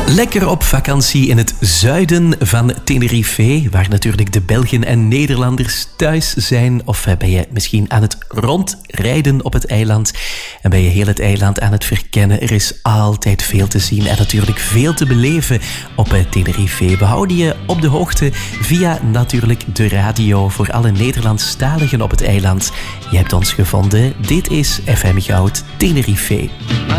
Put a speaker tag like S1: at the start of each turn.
S1: Lekker op vakantie in het zuiden van Tenerife, waar natuurlijk de Belgen en Nederlanders thuis zijn. Of ben je misschien aan het rondrijden op het eiland en ben je heel het eiland aan het verkennen. Er is altijd veel te zien en natuurlijk veel te beleven op Tenerife. We houden je op de hoogte via natuurlijk de radio voor alle Nederlandstaligen op het eiland. Je hebt ons gevonden. Dit is FM Goud Tenerife.